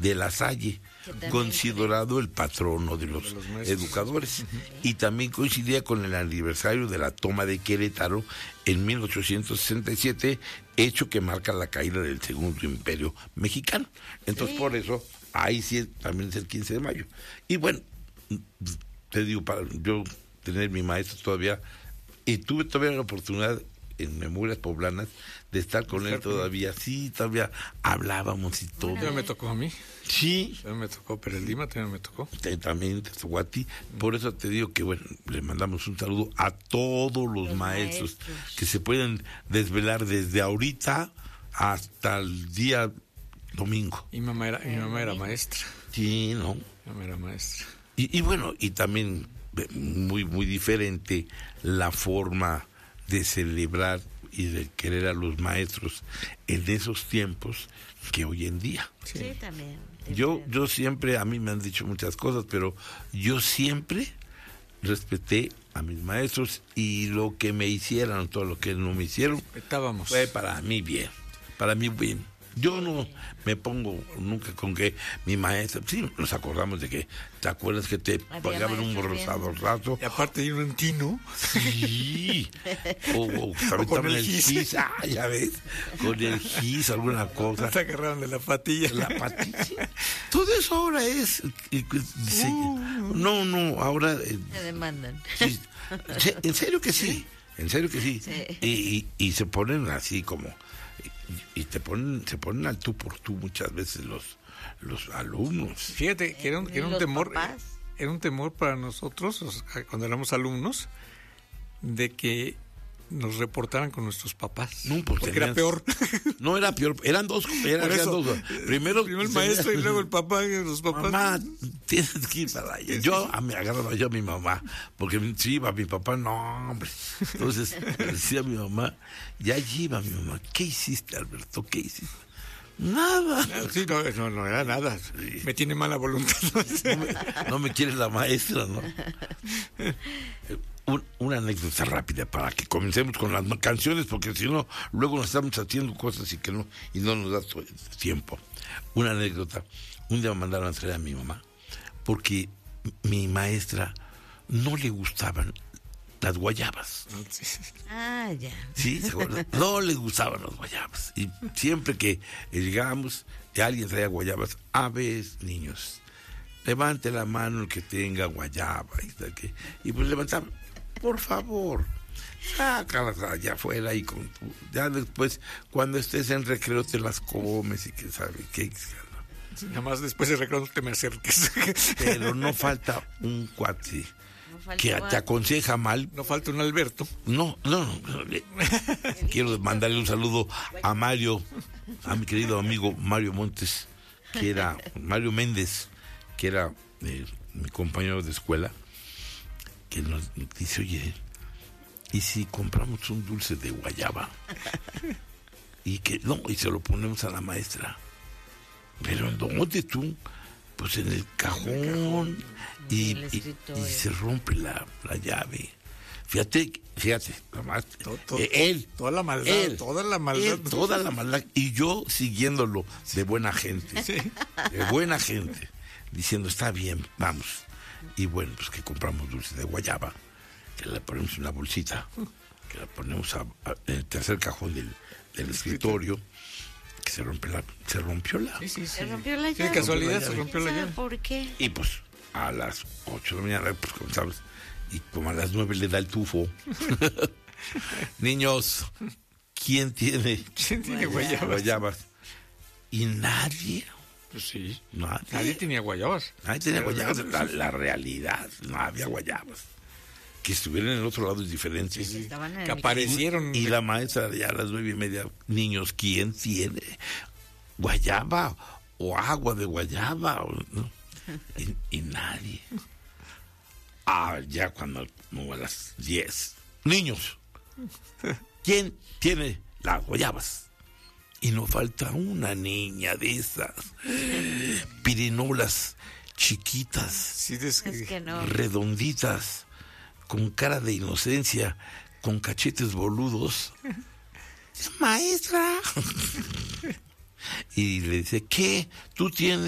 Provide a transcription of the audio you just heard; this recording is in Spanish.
de La Salle, considerado el patrono de los educadores, y también coincidía con el aniversario de la toma de Querétaro en 1867, hecho que marca la caída del Segundo Imperio Mexicano. Entonces, por eso, ahí sí también es el 15 de mayo. Y bueno, te digo, para yo tener mi maestro todavía, y tuve todavía la oportunidad en Memorias Poblanas de estar con él todavía. Sí, todavía hablábamos y todo. Ya me tocó a mí. Sí. Ya me tocó, pero el Lima también me tocó. También te tocó a ti. Por eso te digo que, bueno, le mandamos un saludo a todos los maestros que se pueden desvelar desde ahorita hasta el día domingo. Mi mamá era maestra. Sí, ¿no? Mi mamá era maestra. Y bueno, y también muy, muy diferente la forma de celebrar y de querer a los maestros en esos tiempos que hoy en día. Sí, también. Yo siempre, a mí me han dicho muchas cosas, pero yo siempre respeté a mis maestros, y lo que me hicieran, todo lo que no me hicieron, Respetábamos. fue para mí bien, para mí bien. Yo no me pongo nunca con que mi maestra, sí, nos acordamos de que, ¿te acuerdas que te pagaban un rosado rato? Y aparte de un tino. Sí. O con el el gis, ya ves, con el gis, alguna cosa. Se agarraron de la patilla. La patilla. Sí. Todo eso ahora es. No, ahora. Se demandan. Sí, en serio que sí. En serio que sí. Y se ponen así como. Y se ponen al tú por tú muchas veces los alumnos. Fíjate que era un temor. Papás. Era un temor para nosotros, cuando éramos alumnos, de que nos reportaran con nuestros papás. No, porque era peor. No era peor, eran dos. Eran dos. Primero el maestro y luego el papá y los papás. Mamá, tienes que ir para allá. Yo me agarraba yo a mi mamá, porque si iba mi papá, no, hombre. Entonces decía a mi mamá, y allí iba mi mamá, ¿qué hiciste, Alberto? ¿Qué hiciste? Nada. Sí, no era nada. Sí. Me tiene mala voluntad. No me quiere la maestra, ¿no? Una anécdota rápida para que comencemos con las canciones, porque si no, luego nos estamos haciendo cosas y no nos da tiempo. Una anécdota. Un día me mandaron a traer a mi mamá, porque mi maestra no le gustaban las guayabas. Ya. Sí, ¿se acuerdan? No le gustaban las guayabas. Y siempre que llegábamos y alguien traía guayabas, a ver, niños, levante la mano el que tenga guayaba. Y pues levantaban, por favor, sácalas allá afuera, y ya después, cuando estés en recreo, te las comes y que sabe qué. Nada más después de recreo te me acerques. Pero no falta un cuate que te aconseja mal. No falta un Alberto. No. Quiero mandarle un saludo a Mario, a mi querido amigo Mario Montes, Mario Méndez, que era mi compañero de escuela, que nos dice, oye, ¿y si compramos un dulce de guayaba? Y se lo ponemos a la maestra. ¿Pero en dónde tú? Pues en el cajón. Y se rompe la llave. Fíjate, nomás, toda la maldad. Y yo siguiéndolo de buena gente. Sí. De buena gente. Diciendo, está bien, vamos. Y bueno, pues que compramos dulce de guayaba, que la ponemos en una bolsita, que la ponemos en el tercer cajón del escritorio, que se rompió la. Sí. Se rompió la llave. Sí, de casualidad se rompió la llave. ¿Por qué? Y pues a las 8 de la mañana, pues como sabes, y como a las 9 le da el tufo. Niños, ¿quién tiene guayabas? Y nadie. Pues sí. Nadie tenía guayabas. Nadie tenía guayabas. La realidad, no había guayabas. Que estuvieran en el otro lado es diferente. Sí. Que aparecieron. Y la maestra ya a las 9:30, niños, ¿quién tiene guayaba o agua de guayaba? ¿No? Y nadie. Ya cuando a las 10, niños, ¿quién tiene las guayabas? Y no falta una niña de esas pirinolas chiquitas, Sí, es que no. redonditas, con cara de inocencia, con cachetes boludos. Maestra. Y le dice, ¿qué? ¿Tú tienes?